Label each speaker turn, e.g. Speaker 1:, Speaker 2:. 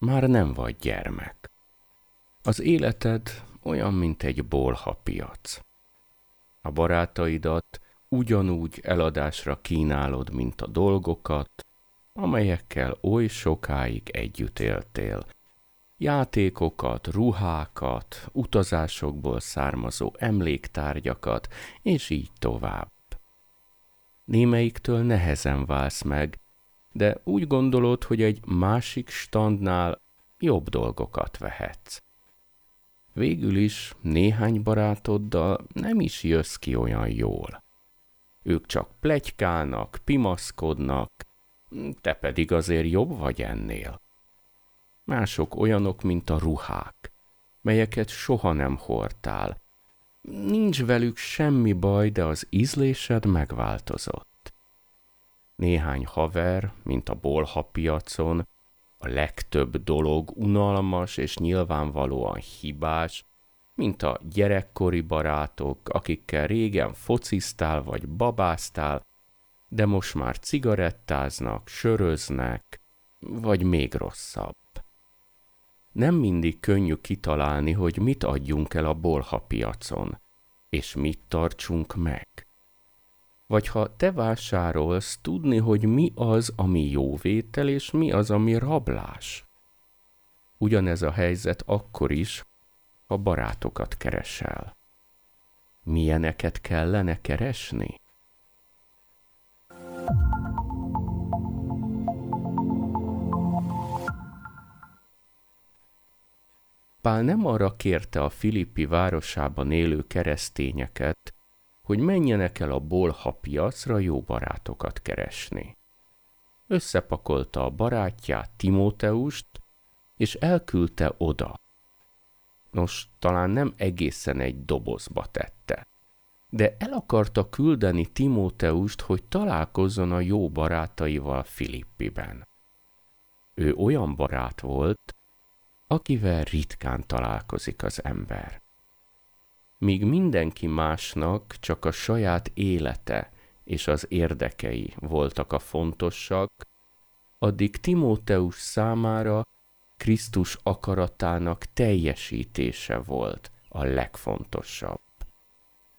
Speaker 1: már nem vagy gyermek. Az életed olyan, mint egy bolhapiac. A barátaidat ugyanúgy eladásra kínálod, mint a dolgokat, amelyekkel oly sokáig együtt éltél. Játékokat, ruhákat, utazásokból származó emléktárgyakat, és így tovább. Némelyiktől nehezen válsz meg, de úgy gondolod, hogy egy másik standnál jobb dolgokat vehetsz. Végül is néhány barátoddal nem is jössz ki olyan jól. Ők csak pletykálnak, pimaszkodnak, te pedig azért jobb vagy ennél. Mások olyanok, mint a ruhák, melyeket soha nem hordtál. Nincs velük semmi baj, de az ízlésed megváltozott. Néhány haver, mint a bolhapiacon, a legtöbb dolog unalmas és nyilvánvalóan hibás, mint a gyerekkori barátok, akikkel régen fociztál vagy babáztál, de most már cigarettáznak, söröznek, vagy még rosszabb. Nem mindig könnyű kitalálni, hogy mit adjunk el a bolhapiacon, és mit tartsunk meg. Vagy ha te vásárolsz, tudni, hogy mi az, ami jóvétel, és mi az, ami rablás. Ugyanez a helyzet akkor is, ha barátokat keresel. Milyeneket kellene keresni? Pál nem arra kérte a Filippi városában élő keresztényeket, hogy menjenek el a bolha piacra jó barátokat keresni. Összepakolta a barátját, Timóteust, és elküldte oda. Nos, talán nem egészen egy dobozba tette, de el akarta küldeni Timóteust, hogy találkozzon a jó barátaival Filippiben. Ő olyan barát volt, akivel ritkán találkozik az ember. Míg mindenki másnak csak a saját élete és az érdekei voltak a fontosak, addig Timóteus számára Krisztus akaratának teljesítése volt a legfontosabb.